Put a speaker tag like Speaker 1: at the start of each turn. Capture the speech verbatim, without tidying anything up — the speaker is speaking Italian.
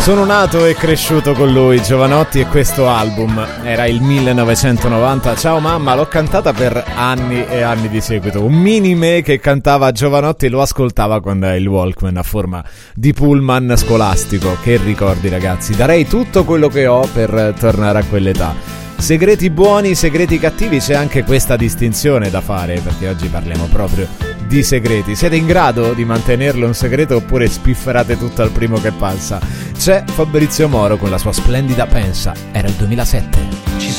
Speaker 1: Sono nato e cresciuto con lui, Jovanotti, e questo album era il millenovecentonovanta. Ciao mamma, l'ho cantata per anni e anni di seguito. Un mini me che cantava Jovanotti lo ascoltava con il Walkman a forma di pullman scolastico. Che ricordi, ragazzi, darei tutto quello che ho per tornare a quell'età. Segreti buoni, segreti cattivi, c'è anche questa distinzione da fare, perché oggi parliamo proprio di segreti. Siete in grado di mantenerlo un segreto oppure spifferate tutto al primo che passa? C'è Fabrizio Moro con la sua splendida Pensa, era il duemilasette.
Speaker 2: Ci